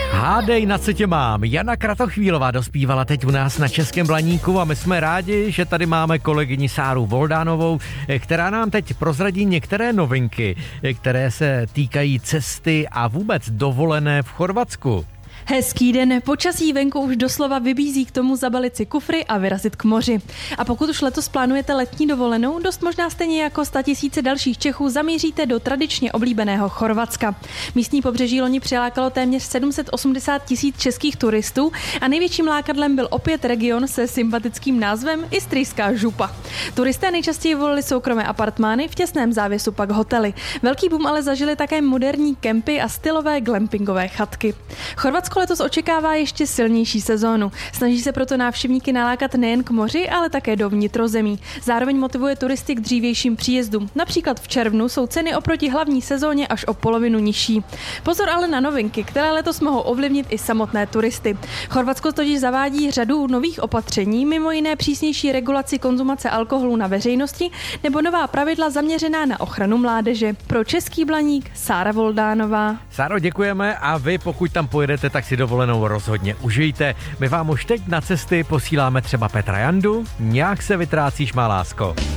Hádej, na co tě mám. Jana Kratochvílová dospívala teď u nás na Českém Blaníku a my jsme rádi, že tady máme kolegyni Sáru Voldánovou, která nám teď prozradí některé novinky, které se týkají cesty a vůbec dovolené v Chorvatsku. Hezký den, počasí venku už doslova vybízí k tomu zabalit si kufry a vyrazit k moři. A pokud už letos plánujete letní dovolenou, dost možná stejně jako 100 000 dalších Čechů zamíříte do tradičně oblíbeného Chorvatska. Místní pobřeží loni přilákalo téměř 780 000 českých turistů a největším lákadlem byl opět region se sympatickým názvem Istrijská župa. Turisté nejčastěji volili soukromé apartmány, v těsném závěsu pak hotely. Velký boom ale zažili také moderní kempy a stylové glampingové chatky. Chorvatsko letos očekává ještě silnější sezónu. Snaží se proto návštěvníky nalákat nejen k moři, ale také do vnitrozemí. Zároveň motivuje turisty k dřívějším příjezdům. Například v červnu jsou ceny oproti hlavní sezóně až o polovinu nižší. Pozor ale na novinky, které letos mohou ovlivnit i samotné turisty. Chorvatsko totiž zavádí řadu nových opatření, mimo jiné přísnější regulaci konzumace alkoholu na veřejnosti nebo nová pravidla zaměřená na ochranu mládeže. Pro Český Blaník Sára Voldánová. Sáro, děkujeme a vy, pokud tam pojedete, tak si dovolenou rozhodně užijte. My vám už teď na cesty posíláme třeba Petra Jandu. Nějak se vytrácíš, má lásko.